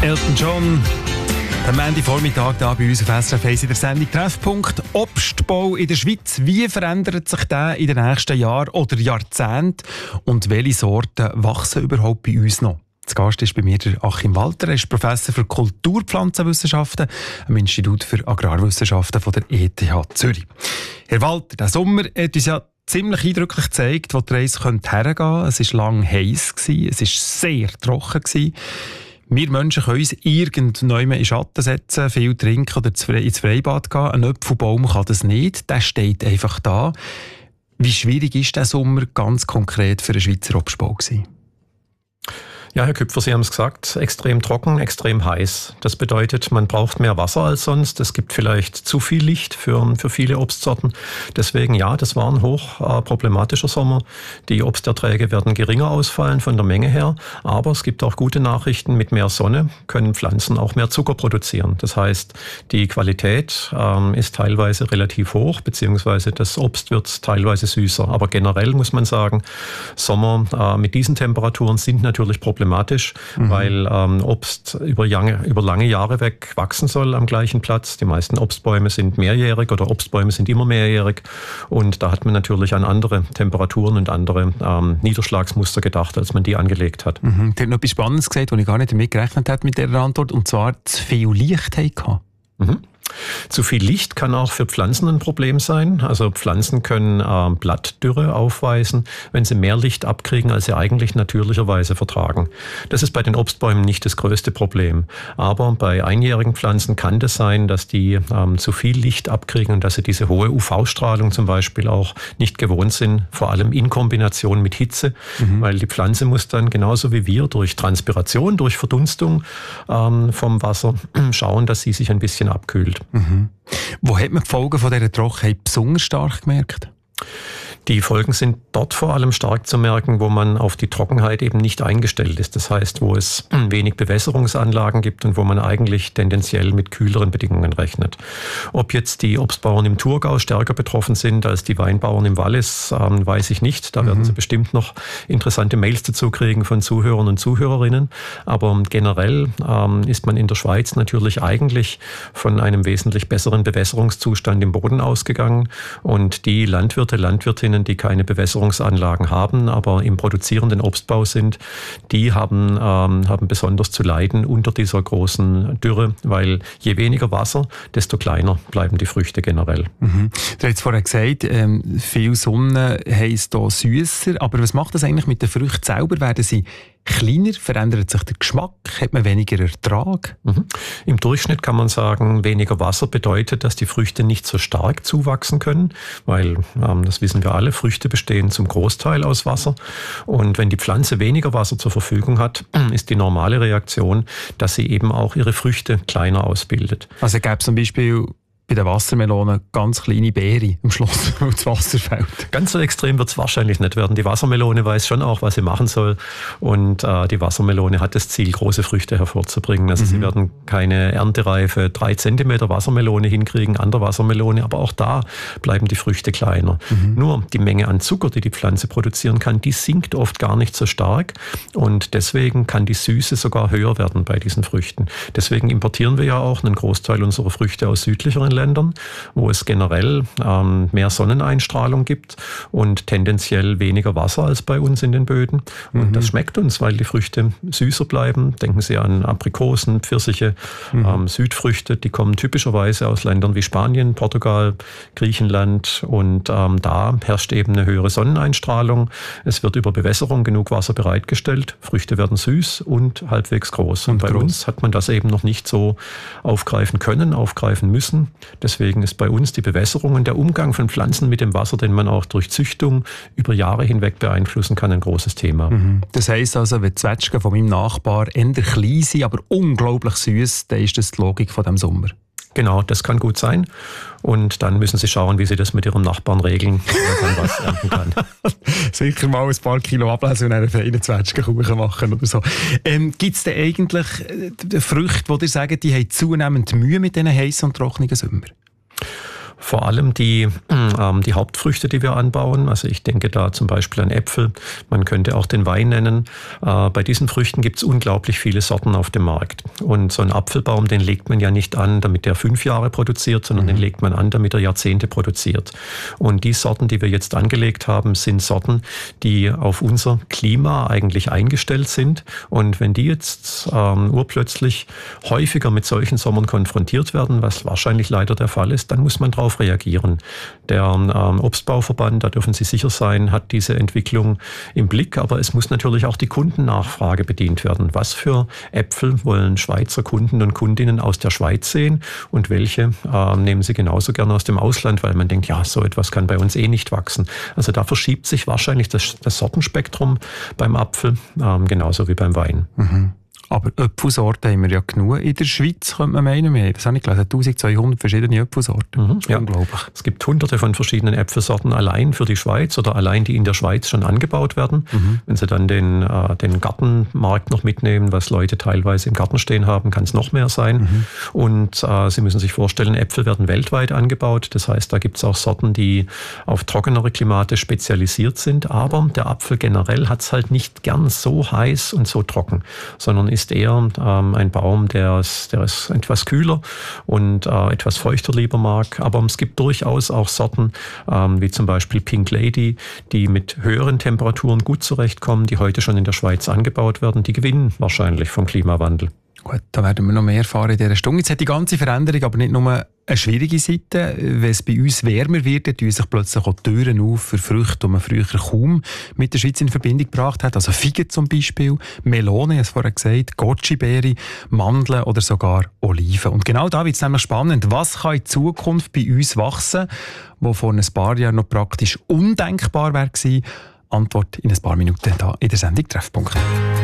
Elton John, am Ende-Vormittag da bei uns auf SRF 1 in der Sendung Treffpunkt Obstbau in der Schweiz. Wie verändert sich der in den nächsten Jahren oder Jahrzehnten und welche Sorten wachsen überhaupt bei uns noch? Zu Gast ist bei mir der Achim Walter. Er ist Professor für Kulturpflanzenwissenschaften am Institut für Agrarwissenschaften von der ETH Zürich. Herr Walter, der Sommer hat uns ja ziemlich eindrücklich gezeigt, wo die Reise hergehen könnte. Es war lang heiß, es war sehr trocken. Wir Menschen können uns irgendwann in Schatten setzen, viel trinken oder ins Freibad gehen. Ein Apfelbaum kann das nicht, der steht einfach da. Wie schwierig war der Sommer ganz konkret für den Schweizer Obstbau gewesen? Ja, Herr Küpfer, Sie haben es gesagt, extrem trocken, extrem heiß. Das bedeutet, man braucht mehr Wasser als sonst. Es gibt vielleicht zu viel Licht für viele Obstsorten. Deswegen, ja, das war ein hoch problematischer Sommer. Die Obsterträge werden geringer ausfallen von der Menge her. Aber es gibt auch gute Nachrichten. Mit mehr Sonne können Pflanzen auch mehr Zucker produzieren. Das heißt, die Qualität ist teilweise relativ hoch, beziehungsweise das Obst wird teilweise süßer. Aber generell muss man sagen, Sommer mit diesen Temperaturen sind natürlich problematisch, weil Obst über lange Jahre weg wachsen soll am gleichen Platz. Die meisten Obstbäume sind mehrjährig oder Obstbäume sind immer mehrjährig und da hat man natürlich an andere Temperaturen und andere Niederschlagsmuster gedacht, als man die angelegt hat. Sie haben noch etwas Spannendes gesagt, wo ich gar nicht damit gerechnet habe mit dieser Antwort, und zwar zu viel Licht hatten. Zu viel Licht kann auch für Pflanzen ein Problem sein. Also Pflanzen können Blattdürre aufweisen, wenn sie mehr Licht abkriegen, als sie eigentlich natürlicherweise vertragen. Das ist bei den Obstbäumen nicht das größte Problem. Aber bei einjährigen Pflanzen kann das sein, dass die zu viel Licht abkriegen und dass sie diese hohe UV-Strahlung zum Beispiel auch nicht gewohnt sind, vor allem in Kombination mit Hitze, weil die Pflanze muss dann genauso wie wir durch Transpiration, durch Verdunstung vom Wasser schauen, dass sie sich ein bisschen abkühlt. Wo hat man die Folgen von dieser Trockenheit besonders stark gemerkt? Die Folgen sind dort vor allem stark zu merken, wo man auf die Trockenheit eben nicht eingestellt ist. Das heißt, wo es wenig Bewässerungsanlagen gibt und wo man eigentlich tendenziell mit kühleren Bedingungen rechnet. Ob jetzt die Obstbauern im Thurgau stärker betroffen sind als die Weinbauern im Wallis, weiß ich nicht. Da werden Sie bestimmt noch interessante Mails dazu kriegen von Zuhörern und Zuhörerinnen. Aber generell ist man in der Schweiz natürlich eigentlich von einem wesentlich besseren Bewässerungszustand im Boden ausgegangen. Und die Landwirtinnen, die keine Bewässerungsanlagen haben, aber im produzierenden Obstbau sind, die haben besonders zu leiden unter dieser großen Dürre, weil je weniger Wasser, desto kleiner bleiben die Früchte generell. Du hast jetzt vorher gesagt, viel Sonne heisst hier süsser, aber was macht das eigentlich mit den Früchten selber? Werden sie kleiner? Verändert sich der Geschmack? Hat man weniger Ertrag? Im Durchschnitt kann man sagen, weniger Wasser bedeutet, dass die Früchte nicht so stark zuwachsen können, weil, das wissen wir alle, Früchte bestehen zum Großteil aus Wasser. Und wenn die Pflanze weniger Wasser zur Verfügung hat, ist die normale Reaktion, dass sie eben auch ihre Früchte kleiner ausbildet. Also gäbe es zum Beispiel bei den Wassermelonen ganz kleine Beeren am Schluss, wo das Wasser fällt. Ganz so extrem wird es wahrscheinlich nicht werden. Die Wassermelone weiß schon auch, was sie machen soll. Und die Wassermelone hat das Ziel, große Früchte hervorzubringen. Also sie werden keine erntereife 3 Zentimeter Wassermelone hinkriegen an der Wassermelone, aber auch da bleiben die Früchte kleiner. Nur die Menge an Zucker, die die Pflanze produzieren kann, die sinkt oft gar nicht so stark. Und deswegen kann die Süße sogar höher werden bei diesen Früchten. Deswegen importieren wir ja auch einen Großteil unserer Früchte aus südlicheren Ländern, wo es generell mehr Sonneneinstrahlung gibt und tendenziell weniger Wasser als bei uns in den Böden. Und das schmeckt uns, weil die Früchte süßer bleiben. Denken Sie an Aprikosen, Pfirsiche, Südfrüchte, die kommen typischerweise aus Ländern wie Spanien, Portugal, Griechenland und da herrscht eben eine höhere Sonneneinstrahlung. Es wird über Bewässerung genug Wasser bereitgestellt. Früchte werden süß und halbwegs groß. Und bei uns hat man das eben noch nicht so aufgreifen können, aufgreifen müssen. Deswegen ist bei uns die Bewässerung und der Umgang von Pflanzen mit dem Wasser, den man auch durch Züchtung über Jahre hinweg beeinflussen kann, ein großes Thema. Das heisst also, wenn die Zwetschgen von meinem Nachbar eher klein sind, aber unglaublich süß, dann ist das die Logik von diesem Sommer. Genau, das kann gut sein. Und dann müssen Sie schauen, wie Sie das mit Ihrem Nachbarn regeln, wenn man was ernten kann. Sicher mal ein paar Kilo ablesen und einen feinen Zwetschgenkuchen machen oder so. Gibt es denn eigentlich Früchte, die dir sagen, die haben zunehmend Mühe mit diesen heißen und trockenen Sommern? Vor allem die Hauptfrüchte, die wir anbauen. Also ich denke da zum Beispiel an Äpfel. Man könnte auch den Wein nennen. Bei diesen Früchten gibt es unglaublich viele Sorten auf dem Markt. Und so ein Apfelbaum, den legt man ja nicht an, damit der 5 Jahre produziert, sondern den legt man an, damit er Jahrzehnte produziert. Und die Sorten, die wir jetzt angelegt haben, sind Sorten, die auf unser Klima eigentlich eingestellt sind. Und wenn die jetzt urplötzlich häufiger mit solchen Sommern konfrontiert werden, was wahrscheinlich leider der Fall ist, dann muss man darauf reagieren. Der Obstbauverband, da dürfen Sie sicher sein, hat diese Entwicklung im Blick, aber es muss natürlich auch die Kundennachfrage bedient werden. Was für Äpfel wollen Schweizer Kunden und Kundinnen aus der Schweiz sehen und welche nehmen sie genauso gerne aus dem Ausland, weil man denkt, ja, so etwas kann bei uns eh nicht wachsen. Also da verschiebt sich wahrscheinlich das Sortenspektrum beim Apfel, genauso wie beim Wein. Mhm. Aber Äpfelsorten haben wir ja genug in der Schweiz, könnte man meinen. Wir haben, das habe ich gelesen, 1200 verschiedene Äpfelsorten. Ja. Unglaublich. Es gibt hunderte von verschiedenen Äpfelsorten allein für die Schweiz oder allein die in der Schweiz schon angebaut werden. Wenn Sie dann den Gartenmarkt noch mitnehmen, was Leute teilweise im Garten stehen haben, kann es noch mehr sein. Und Sie müssen sich vorstellen, Äpfel werden weltweit angebaut. Das heißt, da gibt es auch Sorten, die auf trockenere Klimate spezialisiert sind. Aber der Apfel generell hat es halt nicht gern so heiß und so trocken, sondern ist eher ein Baum, der ist etwas kühler und etwas feuchter lieber mag. Aber es gibt durchaus auch Sorten, wie zum Beispiel Pink Lady, die mit höheren Temperaturen gut zurechtkommen, die heute schon in der Schweiz angebaut werden. Die gewinnen wahrscheinlich vom Klimawandel. Gut, da werden wir noch mehr erfahren in dieser Stunde. Jetzt hat die ganze Veränderung aber nicht nur eine schwierige Seite. Wenn es bei uns wärmer wird, dann tun sich plötzlich auch Türen auf für Früchte, die man früher kaum mit der Schweiz in Verbindung gebracht hat. Also Feigen zum Beispiel, Melone, ich habe es vorher gesagt, Goji-Beere, Mandeln oder sogar Oliven. Und genau da wird es nämlich spannend. Was kann in Zukunft bei uns wachsen, wo vor ein paar Jahren noch praktisch undenkbar wäre gewesen? Antwort in ein paar Minuten hier in der Sendung Treffpunkt.